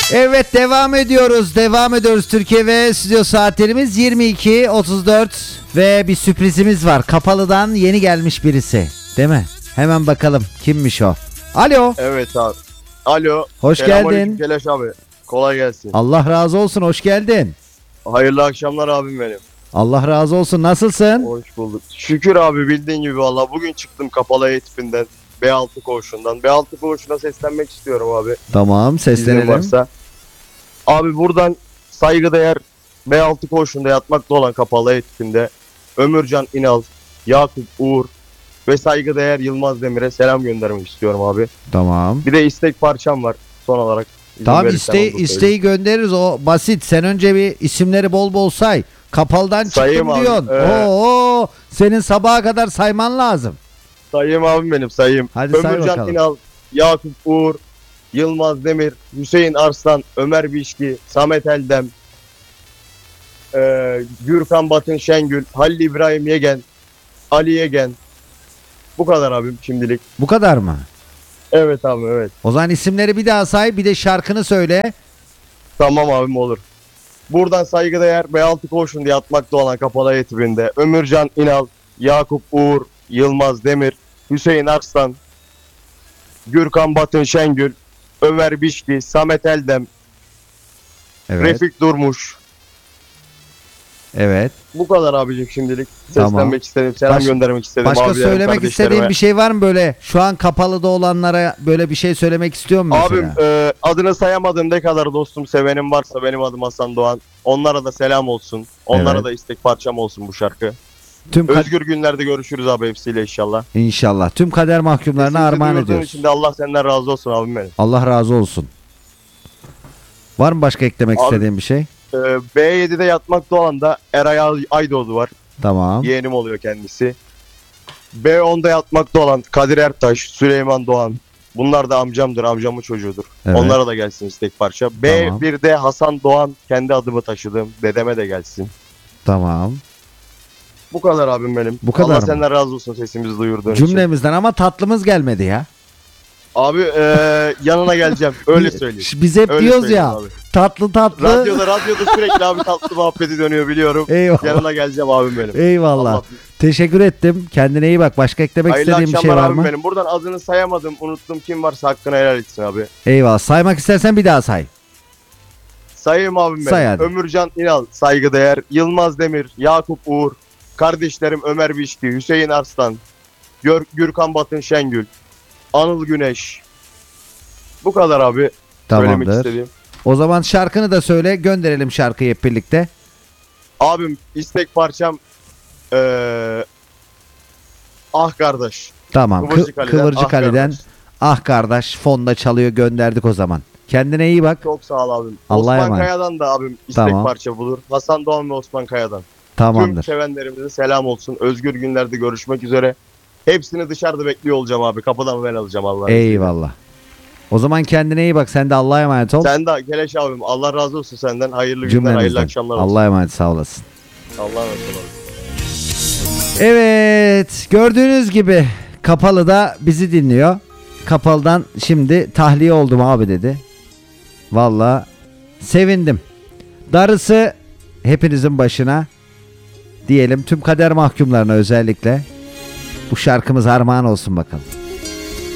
Evet, devam ediyoruz. Türkiye ve stüdyo saatlerimiz 22.34 ve bir sürprizimiz var. Kapalı'dan yeni gelmiş birisi, değil mi? Hemen bakalım kimmiş o. Alo. Evet abi. Alo. Hoş geldin. Keleş abi. Kolay gelsin. Allah razı olsun, hoş geldin. Hayırlı akşamlar abim benim. Allah razı olsun, nasılsın? Hoş bulduk. Şükür abi, bildiğin gibi valla. Bugün çıktım Kapalı eğitiminden. B6 koğuşundan. B6 koğuşuna seslenmek istiyorum abi. Tamam, İznin seslenelim. varsa. Abi buradan saygıdeğer B6 koğuşunda yatmakta olan Kapalı eğitimde Ömürcan İnal, Yakup Uğur ve saygıdeğer Yılmaz Demir'e selam göndermek istiyorum abi. Tamam. Bir de istek parçam var son olarak. İzin Tamam, verirsen onu da söyleyeyim. isteği göndeririz, o basit. Sen önce bir isimleri bol bol say. Kapalı'dan Sayayım çıktım abi, diyorsun. evet. Oo, senin sabaha kadar sayman lazım. Sayayım abim benim, sayayım. Hadi say Ömürcan bakalım. İnal, Yakup Uğur, Yılmaz Demir, Hüseyin Arslan, Ömer Bişki, Samet Eldem, Gürkan Batın Şengül, Halil İbrahim Yegen, Ali Yegen. Bu kadar abim şimdilik. Bu kadar mı? Evet abi, evet. O zaman isimleri bir daha say, bir de şarkını söyle. Tamam abim, olur. Buradan saygıdeğer B6 koğuşun diye atmakta olan Kapalı eğitiminde Ömürcan İnal, Yakup Uğur, Yılmaz Demir, Hüseyin Arslan, Gürkan Batın Şengül, Ömer Bişki, Samet Eldem, Evet. Refik Durmuş. Evet. Bu kadar abicim şimdilik. Tamam. Seslenmek istedim, selam göndermek istedim. Başka abilerim, söylemek kardeşlerime. istediğin bir şey var mı böyle? Şu an Kapalı'da olanlara böyle bir şey söylemek istiyor musun mesela? Abim adını sayamadığım ne kadar dostum sevenim varsa, benim adım Hasan Doğan. Onlara da selam olsun. Onlara Evet. da istek parçam olsun bu şarkı. Tüm Özgür günlerde görüşürüz abi hepsiyle inşallah. İnşallah. Tüm kader mahkumlarına Sesinizi armağan duyurduğun ediyoruz. için de Allah senden razı olsun abim benim. Allah razı olsun. Var mı başka eklemek Abi- istediğin bir şey? B7'de yatmakta olan da Eray Aydoğdu var. Tamam. Yeğenim oluyor kendisi. B10'da yatmakta olan Kadir Ertaş, Süleyman Doğan. Bunlar da amcamdır, amcamın çocuğudur. Evet. Onlara da gelsin istek parça. B1'de Hasan Doğan, kendi adımı taşıdığım dedeme de gelsin. Tamam. Bu kadar abim benim. Bu kadar Allah mı? senden razı olsun sesimizi duyurduğun için. Cümlemizden ama tatlımız gelmedi ya. Abi yanına geleceğim. Öyle söyleyeyim. Biz hep Öyle diyoruz söyleyeyim ya. abi. Tatlı. Radyoda sürekli abi tatlı muhabbeti dönüyor biliyorum. Eyvallah. Yanına geleceğim abim benim. Eyvallah. Allah- Teşekkür ettim. Kendine iyi bak. Başka eklemek Hayırlı istediğin bir şey akşamlar var abim mı? benim. Buradan adını sayamadım, unuttum, kim varsa hakkını helal etsin abi. Eyvallah. Saymak istersen bir daha say. Sayayım abim benim. Say hadi. Ömürcan İnal, saygıdeğer, Yılmaz Demir, Yakup Uğur, kardeşlerim Ömer Bişki, Hüseyin Arslan, Gürkan Batın Şengül, Anıl Güneş. Bu kadar abi. Söylemek Tamamdır. istediğim. O zaman şarkını da söyle. Gönderelim şarkıyı hep birlikte. Abim istek parçam Ah Kardeş. Tamam. Kıvırcık Ali'den, Kıvırcık Ah Ali'den Kardeş. Ah Kardeş fonda çalıyor, gönderdik o zaman. Kendine iyi bak. Çok sağ ol abim. Allah'a Osman emanet. Kaya'dan da abim istek Tamam. parça bulur. Hasan Doğan ve Osman Kaya'dan. Tüm Tamamdır. sevenlerimize selam olsun. Özgür günlerde görüşmek üzere. Hepsini dışarıda bekliyor olacağım abi. Kapıdan ben alacağım Allah'ın izniyle. Eyvallah. O zaman kendine iyi bak. Sen de Allah'a emanet ol. Sen de Keleş abim. Allah razı olsun senden. Hayırlı günler, hayırlı Cümlemizden. akşamlar olsun. Allah'a emanet, sağ olasın. Allah'a emanet olun. Evet, gördüğünüz gibi Kapalı'da bizi dinliyor. Kapalı'dan şimdi tahliye oldum abi dedi. Vallahi sevindim. Darısı hepinizin başına diyelim, tüm kader mahkumlarına özellikle. Bu şarkımız armağan olsun bakalım.